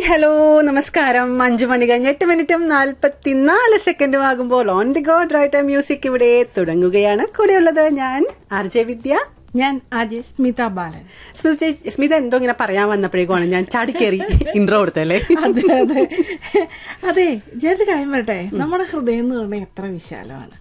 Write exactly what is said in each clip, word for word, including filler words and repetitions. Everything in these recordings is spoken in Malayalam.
ഹലോ നമസ്കാരം. അഞ്ചു മണി കഴിഞ്ഞ് എട്ട് മിനിറ്റും നാൽപ്പത്തിനാല് സെക്കൻഡും ആകുമ്പോൾ on the go right time music ഇവിടെ തുടങ്ങുകയാണ്. കൂടെയുള്ളത് ഞാൻ ആർ ജെ വിദ്യ, ഞാൻ ആദ്യ സ്മിത ബാലൻ. സ്മിത സ്മിത എന്തോ ഇങ്ങനെ പറയാൻ വന്നപ്പോഴേക്കുമാണ് ഞാൻ ചാടിക്കേറി ഇൻട്രോ കൊടുത്തല്ലേ? അതെ അതെ അതെ ഞാനൊരു കാര്യം പറയട്ടെ, നമ്മുടെ ഹൃദയം എന്ന് പറഞ്ഞാൽ എത്ര വിശാലമാണ്.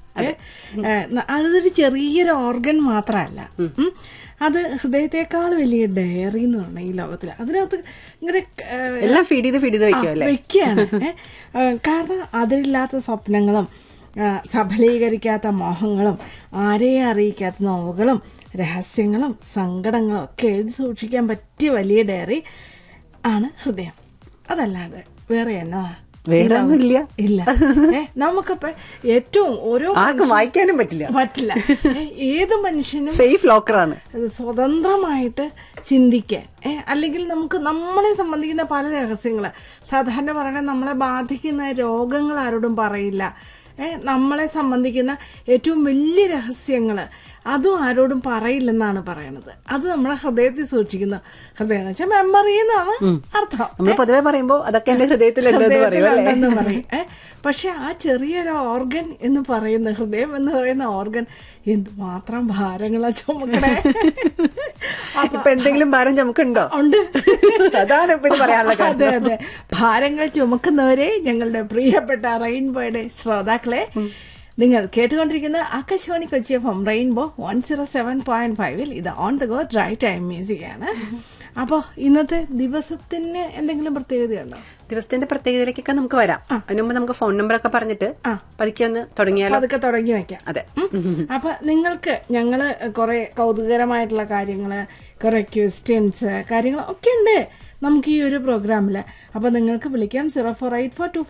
അതൊരു ചെറിയൊരു ഓർഗൻ മാത്രമല്ല, അത് ഹൃദയത്തെക്കാൾ വലിയ ഡയറി എന്ന് പറഞ്ഞ ഈ ലോകത്തില്. അതിനകത്ത് ഇങ്ങനെ എല്ലാം ഫീഡ് ചെയ്ത് ഫീഡ് ചെയ്ത് വെക്കുകയാണ്. കാരണം അതിലില്ലാത്ത സ്വപ്നങ്ങളും സഫലീകരിക്കാത്ത മോഹങ്ങളും ആരെയും അറിയിക്കാത്ത നോവുകളും രഹസ്യങ്ങളും സങ്കടങ്ങളും ഒക്കെ എഴുതി സൂക്ഷിക്കാൻ പറ്റിയ വലിയ ഡയറി ആണ് ഹൃദയം. അതല്ലാതെ വേറെ എന്നാ വേറെ ഒന്നുമില്ല. ഇല്ല. നമുക്കിപ്പോ ഏറ്റവും ഓരോ ആർക്കും വായിക്കാനും പറ്റില്ല പറ്റില്ല ഏത് മനുഷ്യനും സേഫ് ലോക്കറാണ് സ്വതന്ത്രമായിട്ട് ചിന്തിക്കാൻ. ഏഹ് അല്ലെങ്കിൽ നമുക്ക് നമ്മളെ സംബന്ധിക്കുന്ന പല രഹസ്യങ്ങള്, സാധാരണ പറയണ നമ്മളെ ബാധിക്കുന്ന രോഗങ്ങൾ ആരോടും പറയില്ല. ഏഹ് നമ്മളെ സംബന്ധിക്കുന്ന ഏറ്റവും വലിയ രഹസ്യങ്ങള് അതും ആരോടും പറയില്ലെന്നാണ് പറയണത്. അത് നമ്മളെ ഹൃദയത്തിൽ സൂക്ഷിക്കുന്ന ഹൃദയം എന്ന് വെച്ചാൽ മെമ്മറി എന്നാണ് അർത്ഥം. നമ്മൾ പൊതുവെ പറയുമ്പോ അതൊക്കെ എന്റെ ഹൃദയത്തിലുണ്ടെന്ന് പറയും. ഏഹ് പക്ഷെ ആ ചെറിയൊരു ഓർഗൻ എന്ന് പറയുന്ന ഹൃദയം എന്ന് പറയുന്ന ഓർഗൻ എന്തുമാത്രം ഭാരങ്ങളാ ചുമക്കണേ. ഇപ്പൊ എന്തെങ്കിലും ഭാരം ചുമക്കുണ്ടോ? ഉണ്ട്. അതാണ് ഇപ്പൊ പറയാനുള്ള. അതെ അതെ ഭാരങ്ങൾ ചുമക്കുന്നവരെ, ഞങ്ങളുടെ പ്രിയപ്പെട്ട റെയിൻബോയുടെ ശ്രോതാക്കളെ, നിങ്ങൾ കേട്ടുകൊണ്ടിരിക്കുന്ന Akashvani Kochi F M rainbow one zero seven point ഫൈവിൽ ഇത് on the go right time music ആണ്. അപ്പൊ ഇന്നത്തെ ദിവസത്തിന് എന്തെങ്കിലും പ്രത്യേകതയുണ്ടോ? ദിവസത്തിന്റെ പ്രത്യേകതയിലേക്കൊക്കെ നമുക്ക് വരാം. അതിന് മുമ്പ് നമുക്ക് ഫോൺ നമ്പർ ഒക്കെ പറഞ്ഞിട്ട് പതുക്കെ ഒന്ന് തുടങ്ങിയാലോ? അതൊക്കെ തുടങ്ങി വെക്കാം. അതെ. അപ്പൊ നിങ്ങൾക്ക് ഞങ്ങള് കുറെ കൗതുകരമായിട്ടുള്ള കാര്യങ്ങള്, കുറെ ക്വസ്റ്റ്യൻസ് കാര്യങ്ങൾ ഒക്കെ ഉണ്ട് നമുക്ക് ഈ ഒരു പ്രോഗ്രാമില്. അപ്പൊ നിങ്ങൾക്ക് വിളിക്കാം zero four eight four to